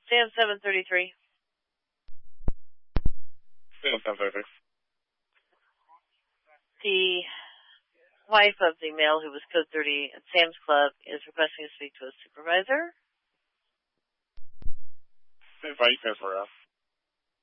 Sam 733. Sam 733. The wife of the male who was code 30 at Sam's Club is requesting to speak to a supervisor. If I transfer out.